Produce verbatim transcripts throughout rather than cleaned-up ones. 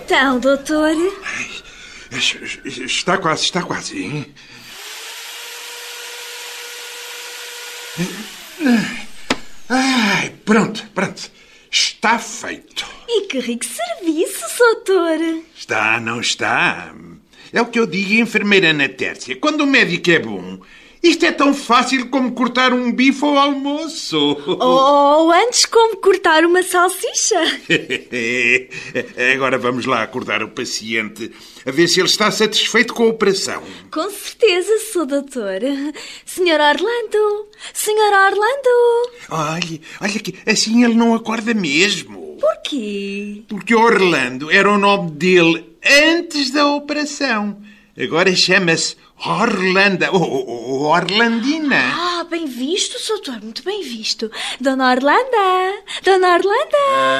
Então, doutor? Está quase, está quase, hein? Ai, pronto, pronto. Está feito. E que rico serviço, doutor. Está, não está? É o que eu digo, enfermeira Natércia. Quando o médico é bom, isto é tão fácil como cortar um bife ao almoço. Ou antes como cortar uma salsicha. Agora vamos lá acordar o paciente, a ver se ele está satisfeito com a operação. Com certeza, sou doutor. senhor Orlando! senhor Orlando! Olha, olha que assim ele não acorda mesmo. Porquê? Porque Orlando era o nome dele antes da operação. Agora chama-se Orlanda, ou oh, oh, Orlandina. Ah, bem visto, doutor, muito bem visto. Dona Orlanda, Dona Orlanda.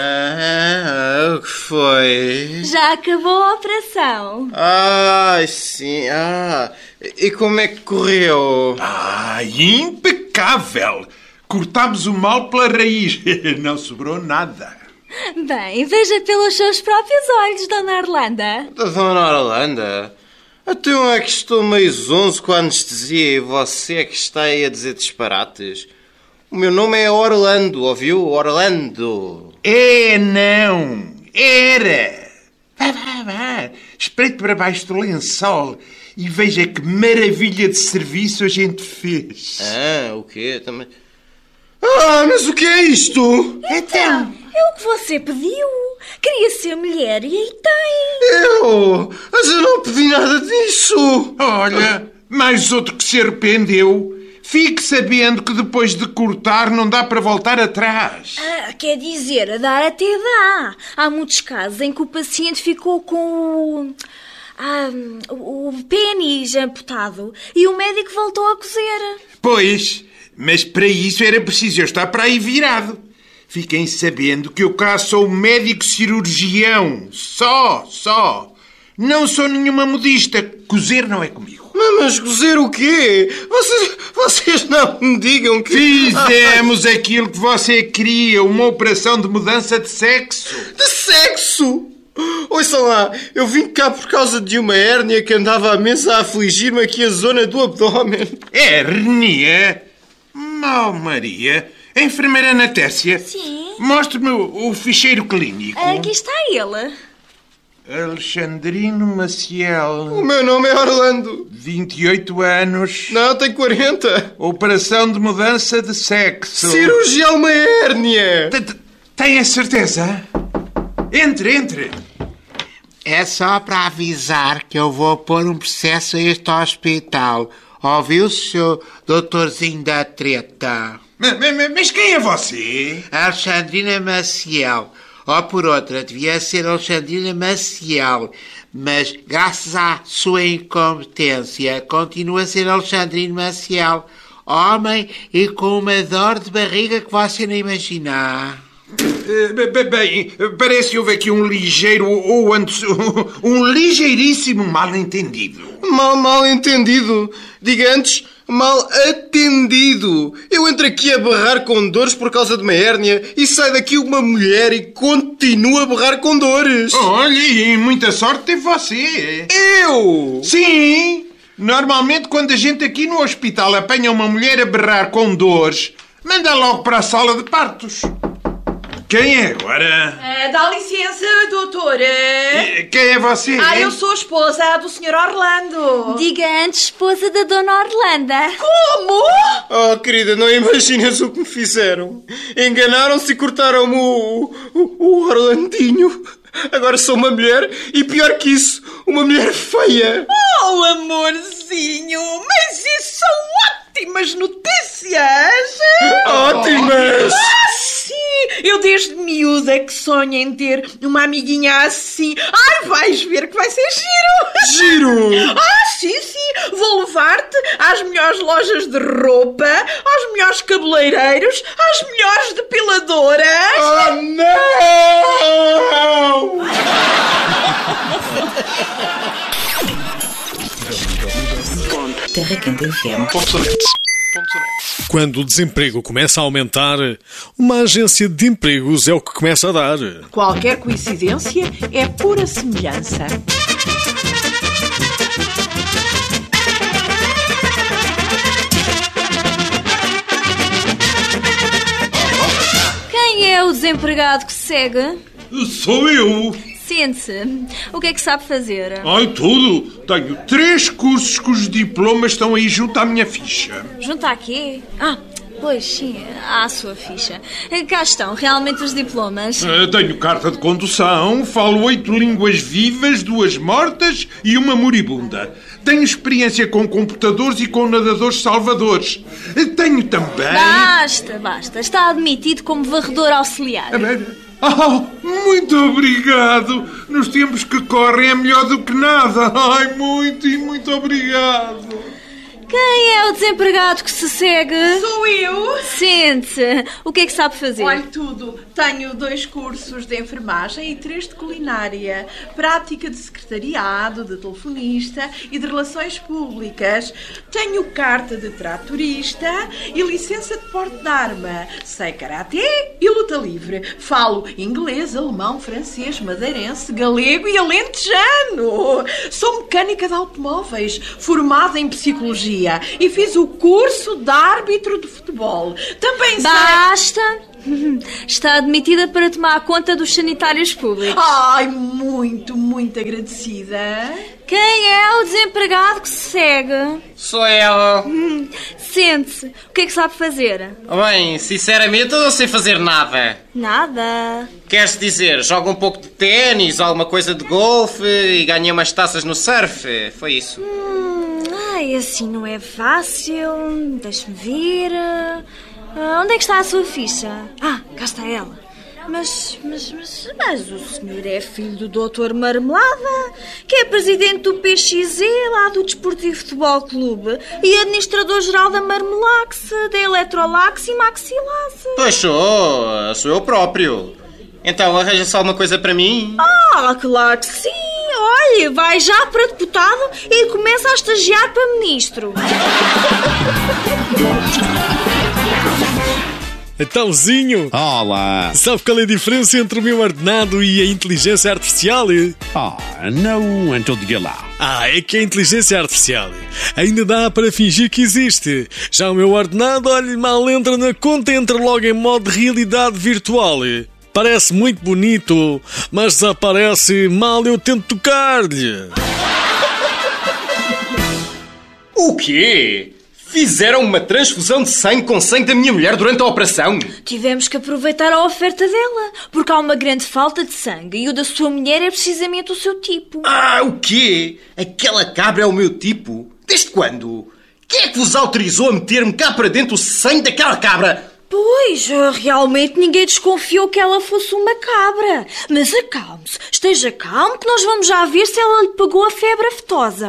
Ah, o que foi? Já acabou a operação. Ah, sim, ah. E como é que correu? Ah, impecável. Cortámos o mal pela raiz. Não sobrou nada. Bem, veja pelos seus próprios olhos, Dona Orlanda. Dona Orlanda? Então é que estou meio zonzo com a anestesia e você é que está aí a dizer disparates? O meu nome é Orlando, ouviu? Orlando. É, não. Era. Vá, vá, vá. Espreite para baixo do lençol e veja que maravilha de serviço a gente fez. Ah, o quê? Também... Ah, mas o que é isto? Então, é o que você pediu. Queria ser mulher e aí tem. Eu? Mas eu não pedi nada disso. Olha, mais outro que se arrependeu. Fique sabendo que depois de cortar não dá para voltar atrás. Ah, quer dizer, a dar até dá. Há muitos casos em que o paciente ficou com o... Ah, o pênis amputado e o médico voltou a cozer. Pois, mas para isso era preciso eu estar para aí virado. Fiquem sabendo que eu cá sou médico cirurgião. Só, só. Não sou nenhuma modista. Cozer não é comigo. Mas, mas cozer o quê? Vocês, vocês não me digam que... Fizemos aquilo que você queria. Uma operação de mudança de sexo. De sexo? Ouçam lá, eu vim cá por causa de uma hérnia que andava à mesa a afligir-me aqui a zona do abdômen. Hérnia? Mal Maria... A enfermeira Natércia? Sim. Mostre-me o, o ficheiro clínico. Aqui está ele. Alexandrino Maciel. O meu nome é Orlando. vinte e oito anos. Não, tenho quarenta. Operação de mudança de sexo. Cirurgia a uma hérnia. Tem a certeza? Entre, entre. É só para avisar que eu vou pôr um processo a este hospital. Ouviu, seu doutorzinho da treta? Mas, mas, mas quem é você? Alexandrina Maciel. Ou por outra, devia ser Alexandrina Maciel. Mas, graças à sua incompetência, continua a ser Alexandrino Maciel. Homem e com uma dor de barriga que você não imagina. Uh, bem, parece que houve aqui um ligeiro ou antes, um ligeiríssimo mal-entendido. Mal, mal entendido. Diga antes, mal atendido. Eu entro aqui a berrar com dores por causa de uma hérnia e sai daqui uma mulher e continua a berrar com dores. Olha, e muita sorte teve você. Eu? Sim. Normalmente quando a gente aqui no hospital apanha uma mulher a berrar com dores, manda logo para a sala de partos. Quem é agora? Uh, dá licença, doutora. E, quem é você? Ah, eu sou a esposa do senhor Orlando. Diga antes, esposa da Dona Orlanda. Como? Oh, querida, não imaginas o que me fizeram. Enganaram-se e cortaram-me o, o, o Orlandinho. Agora sou uma mulher e, pior que isso, uma mulher feia. Oh, amorzinho, mas isso são ótimas notícias. Ótimas! Ah, sim! Eu desde miúda que sonho em ter uma amiguinha assim. Ai, vais ver que vai ser giro! Giro! Ah, sim, sim! Vou levar-te às melhores lojas de roupa, aos melhores cabeleireiros, às melhores depiladoras. Oh, não! Terra Quente F M. ponto net. Quando o desemprego começa a aumentar, uma agência de empregos é o que começa a dar. Qualquer coincidência é pura semelhança. Quem é o desempregado que se segue? Sou eu. Sente-se. O que é que sabe fazer? Ai, tudo. Tenho três cursos cujos diplomas estão aí junto à minha ficha. Junto a quê? Ah, pois sim, à sua ficha. Cá estão, realmente os diplomas. Uh, tenho carta de condução, falo oito línguas vivas, duas mortas e uma moribunda. Tenho experiência com computadores e com nadadores salvadores. Uh, tenho também... Basta, basta. Está admitido como varredor auxiliar. Ah, muito obrigado. Nos tempos que correm é melhor do que nada. Ai, muito e muito obrigado. Quem é o desempregado que se segue? Sou eu. Sente-se. O que é que sabe fazer? Olha tudo. Tenho dois cursos de enfermagem e três de culinária. Prática de secretariado, de telefonista e de relações públicas. Tenho carta de tratorista e licença de porte de arma. Sei karatê e luta livre. Falo inglês, alemão, francês, madeirense, galego e alentejano. Sou mecânica de automóveis, formada em psicologia. E fiz o curso de árbitro de futebol. Também sei... Basta! Está admitida para tomar conta dos sanitários públicos. Ai, muito, muito agradecida. Quem é o desempregado que se segue? Sou eu. Hum, Sente-se. O que é que sabe fazer? Bem, sinceramente eu não sei fazer nada. Nada. Queres dizer, jogo um pouco de ténis, alguma coisa de golfe e ganhei umas taças no surf. Foi isso. Hum, ai, assim não é fácil. Deixe-me ver. Ah, onde é que está a sua ficha? Ah, cá está ela. Mas, mas, mas, mas o senhor é filho do doutor Marmelada, que é presidente do P X Z, lá do Desportivo Futebol Clube, e administrador-geral da Marmelax, da Eletrolax e Maxilax. Pois sou, sou eu próprio. Então arranja só uma coisa para mim? Ah, claro que sim. Olha, vai já para deputado e começa a estagiar para ministro. Etãozinho! Olá! Sabe qual é a diferença entre o meu ordenado e a inteligência artificial? Ah, não, então diga lá. Ah, é que a inteligência artificial ainda dá para fingir que existe. Já o meu ordenado, olha, mal entra na conta, entra logo em modo de realidade virtual. Parece muito bonito, mas desaparece mal eu tento tocar-lhe. O quê? Fizeram uma transfusão de sangue com sangue da minha mulher durante a operação? Tivemos que aproveitar a oferta dela, porque há uma grande falta de sangue e o da sua mulher é precisamente o seu tipo. Ah, o quê? Aquela cabra é o meu tipo? Desde quando? Quem é que vos autorizou a meter-me cá para dentro o sangue daquela cabra? Pois, realmente ninguém desconfiou que ela fosse uma cabra. Mas acalme-se, esteja calmo que nós vamos já ver se ela lhe pegou a febre aftosa.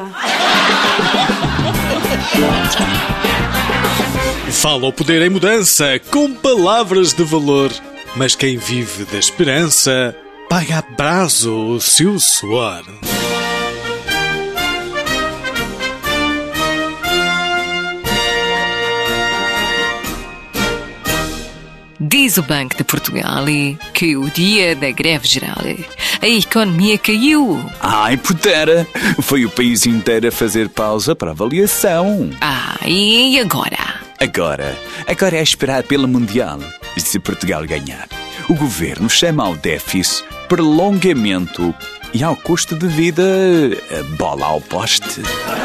Fala o poder em mudança, com palavras de valor. Mas quem vive da esperança, paga a prazo o seu suor. Diz o Banco de Portugal que o dia da greve geral a economia caiu. Ai, putera! Foi o país inteiro a fazer pausa para avaliação. Ah, e agora? Agora, agora é esperar pelo Mundial. E se Portugal ganhar, o governo chama ao déficit, prolongamento e ao custo de vida, bola ao poste.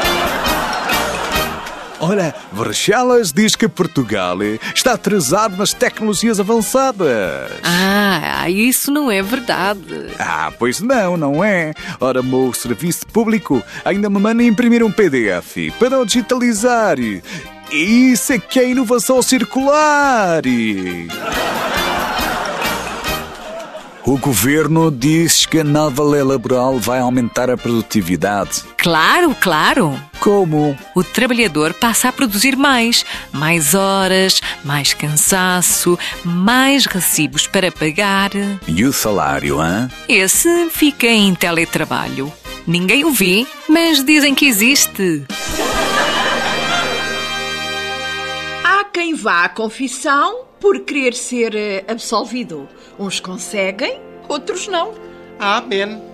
Ora, Bruxelas diz que Portugal está atrasado nas tecnologias avançadas. Ah, isso não é verdade. Ah, pois não, não é. Ora, o meu serviço público ainda me manda imprimir um P D F para o digitalizar. E isso é que é inovação circular. O governo diz que a nova lei laboral vai aumentar a produtividade. Claro, claro. Como? O trabalhador passa a produzir mais. Mais horas, mais cansaço, mais recibos para pagar. E o salário, hein? Esse fica em teletrabalho. Ninguém o vê, mas dizem que existe. ninguém vá à confissão por querer ser absolvido. Uns conseguem, outros não. Amém.